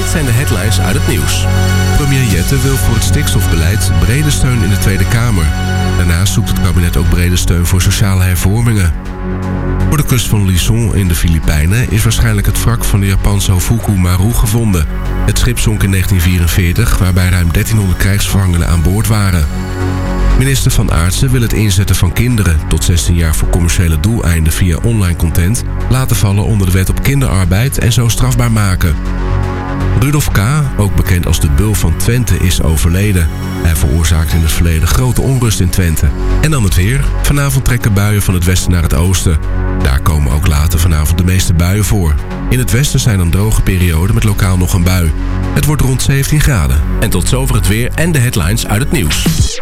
zijn de headlines uit het nieuws. Premier Jette wil voor het stikstofbeleid brede steun in de Tweede Kamer. Daarnaast zoekt het kabinet ook brede steun voor sociale hervormingen. Voor de kust van Luzon in de Filipijnen is waarschijnlijk het wrak van de Japanse Hofuku Maru gevonden. Het schip zonk in 1944, waarbij ruim 1300 krijgsgevangenen aan boord waren. Minister Van Aartsen wil het inzetten van kinderen tot 16 jaar voor commerciële doeleinden via online content laten vallen onder de wet op kinderarbeid en zo strafbaar maken. Rudolf K., ook bekend als de Bul van Twente, is overleden. Hij veroorzaakte in het verleden grote onrust in Twente. En dan het weer. Vanavond trekken buien van het westen naar het oosten. Daar komen ook later vanavond de meeste buien voor. In het westen zijn dan droge perioden met lokaal nog een bui. Het wordt rond 17 graden. En tot zover het weer en de headlines uit het nieuws.